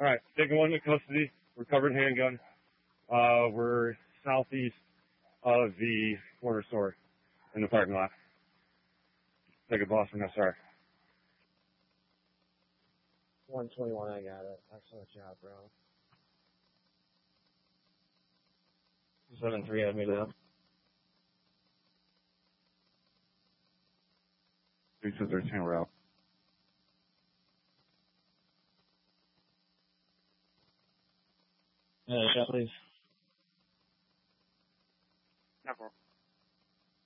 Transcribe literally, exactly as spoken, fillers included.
All right, taking one into custody. Recovered handgun. Uh, we're southeast of the corner store in the parking lot. Take a Boston, no, sorry. one twenty-one, I got it. Excellent job, bro. seven three, I made it up. three two thirteen, we're out. Yeah, please.